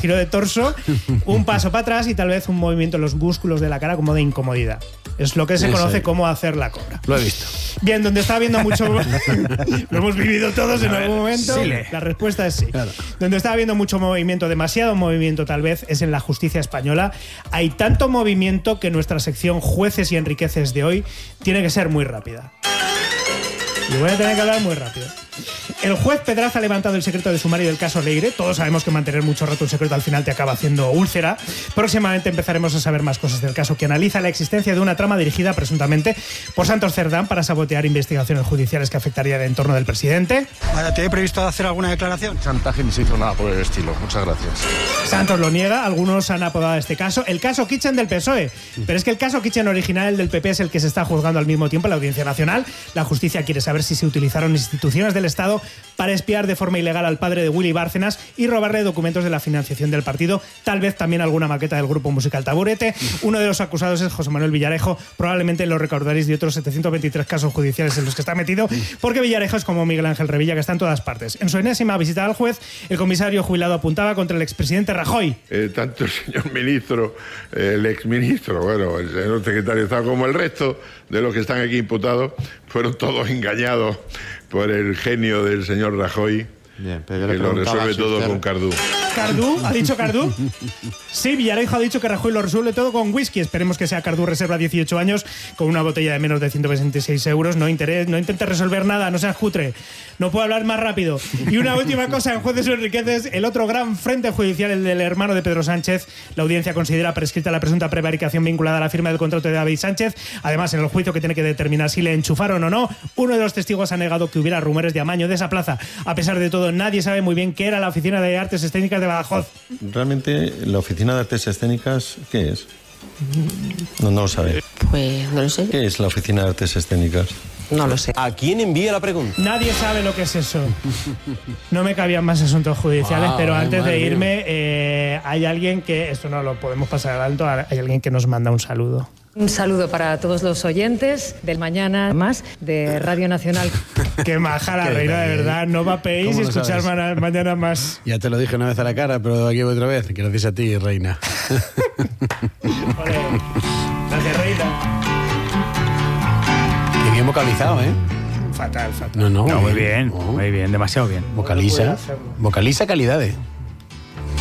giro de torso, un paso para atrás y tal vez un movimiento en los músculos de la cara como de incomodidad. Es lo que se conoce como hacer la cobra. Lo he visto. Bien, donde está habiendo mucho... Lo hemos vivido todos en algún momento. Sí. La respuesta es sí. Claro. Donde está habiendo mucho movimiento, demasiado movimiento tal vez, es en la justicia española. Hay tanto movimiento que nuestra sección Jueces y Enriqueces de hoy tiene que ser muy rápida. Y voy a tener que hablar muy rápido. El juez Pedraza ha levantado el secreto de sumario del caso Leire. Todos sabemos que mantener mucho rato un secreto al final te acaba haciendo úlcera. Próximamente empezaremos a saber más cosas del caso, que analiza la existencia de una trama dirigida presuntamente por Santos Cerdán para sabotear investigaciones judiciales que afectarían el entorno del presidente. ¿Te he previsto hacer alguna declaración? Chantaje ni se hizo nada por el estilo. Muchas gracias. Santos lo niega, algunos han apodado este caso el caso Kitchen del PSOE. Pero es que el caso Kitchen original, el del PP, es el que se está juzgando al mismo tiempo en la Audiencia Nacional. La justicia quiere saber si se utilizaron instituciones del Estado para espiar de forma ilegal al padre de Willy Bárcenas y robarle documentos de la financiación del partido, tal vez también alguna maqueta del grupo musical Taburete. Uno de los acusados es José Manuel Villarejo. Probablemente lo recordaréis de otros 723 casos judiciales en los que está metido, porque Villarejo es como Miguel Ángel Revilla, que está en todas partes. En su enésima visita al juez, el comisario jubilado apuntaba contra el expresidente Rajoy. Tanto el señor ministro, el exministro, bueno, el señor secretario de Estado, como el resto de los que están aquí imputados, fueron todos engañados por el genio del señor Rajoy. Bien, pero que lo resuelve todo con Cardú. ¿Cardú? ¿Ha dicho Cardú? Sí, Villarejo ha dicho que Rajoy lo resuelve todo con whisky. Esperemos que sea Cardú Reserva 18 años con una botella de menos de 126 euros. No intentes resolver nada, no seas cutre. No puedo hablar más rápido. Y una última cosa, en Jueces y Enriqueces, el otro gran frente judicial, el del hermano de Pedro Sánchez. La audiencia considera prescrita la presunta prevaricación vinculada a la firma del contrato de David Sánchez. Además, en el juicio que tiene que determinar si le enchufaron o no, uno de los testigos ha negado que hubiera rumores de amaño de esa plaza. A pesar de todo, nadie sabe muy bien qué era la Oficina de Artes Escénicas de Badajoz. Realmente, la Oficina de Artes Escénicas, ¿qué es? No lo sabe. Pues no lo sé. ¿Qué es la Oficina de Artes Escénicas? No lo sé. ¿A quién envía la pregunta? Nadie sabe lo que es eso. No me cabían más asuntos judiciales, pero antes de irme, hay alguien que, esto no lo podemos pasar al alto, hay alguien que nos manda un saludo. Un saludo para todos los oyentes del Mañana Más de Radio Nacional. Qué maja la reina, de verdad. No vapeéis y escuchar Mañana Más. Ya te lo dije una vez a la cara, pero aquí voy otra vez. Gracias a ti, reina. Joder. Gracias, reina. Qué bien vocalizado, ¿eh? Fatal. No, muy bien, demasiado bien. Vocaliza calidades.